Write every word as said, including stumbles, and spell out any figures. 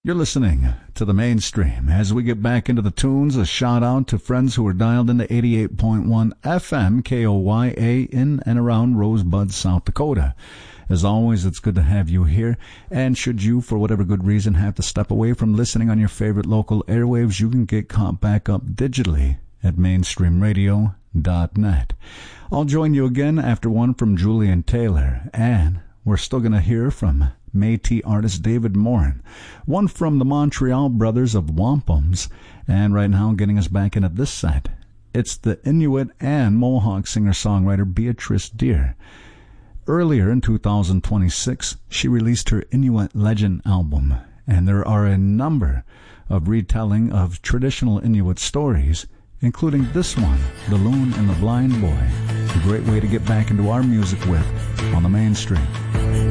You're listening to the Mainstream. As we get back into the tunes, a shout out to friends who are dialed into eighty-eight point one F M K O Y A in and around Rosebud, South Dakota. As always, it's good to have you here. And should you, for whatever good reason, have to step away from listening on your favorite local airwaves, you can get caught back up digitally at mainstream radio dot net. I'll join you again after one from Julian Taylor, and we're still going to hear from Métis artist David Morin, one from the Montreal Brothers of Wampums, and right now getting us back into this set, it's the Inuit and Mohawk singer-songwriter Beatrice Deer. Earlier in two thousand twenty-six, she released her Inuit Legend album, and there are a number of retelling of traditional Inuit stories, including this one, The Loon and the Blind Boy, a great way to get back into our music with on the Mainstream.